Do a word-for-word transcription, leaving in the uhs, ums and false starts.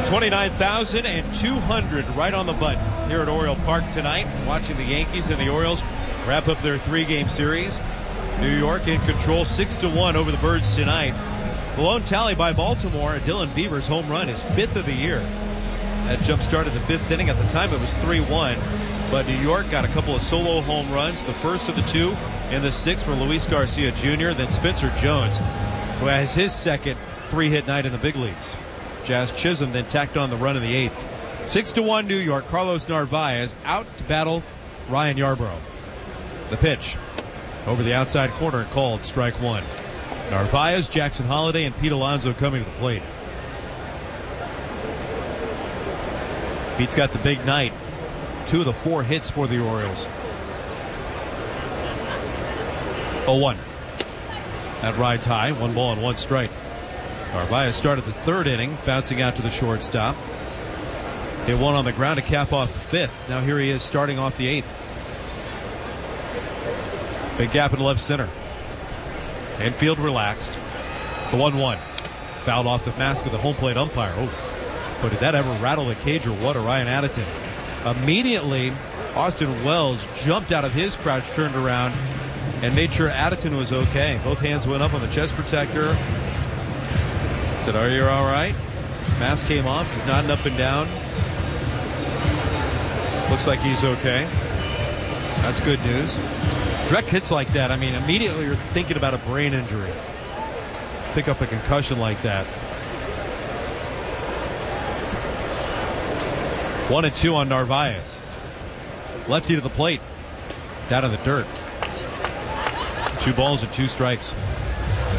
twenty-nine thousand two hundred right on the button here at Oriole Park tonight, watching the Yankees and the Orioles wrap up their three-game series. New York in control six to one over the Birds tonight. The lone tally by Baltimore, Dylan Beavers' home run, is fifth of the year. That jump started the fifth inning. At the time it was three one, but New York got a couple of solo home runs. The first of the two in the sixth for Luis Garcia Junior Then Spencer Jones, who has his second three-hit night in the big leagues. Jazz Chisholm then tacked on the run in the eighth. Six to one New York. Carlos Narvaez out to battle Ryan Yarbrough. The pitch over the outside corner and called strike one. Narvaez, Jackson Holiday, and Pete Alonso coming to the plate. Pete's got the big night. Two of the four hits for the Orioles. oh one. That rides high. One ball and one strike. Narvaez started the third inning, bouncing out to the shortstop. Hit one on the ground to cap off the fifth. Now here he is starting off the eighth. Big gap in left center. Infield relaxed. The one one. Fouled off the mask of the home plate umpire. Oh, but did that ever rattle the cage or what? Or Ryan Addington. Immediately, Austin Wells jumped out of his crouch, turned around, and made sure Addington was okay. Both hands went up on the chest protector. Said, "Are you all right?" Mask came off. He's nodding up and down. Looks like he's okay. That's good news. Direct hits like that, I mean, immediately you're thinking about a brain injury. Pick up a concussion like that. One and two on Narvaez. Lefty to the plate. Down in the dirt. Two balls and two strikes.